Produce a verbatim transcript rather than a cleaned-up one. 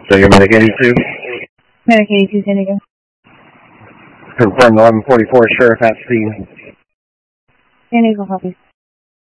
So you're medicated too? Medicated to San Diego. Confirmed eleven forty-four, Sheriff at scene. San Diego copies.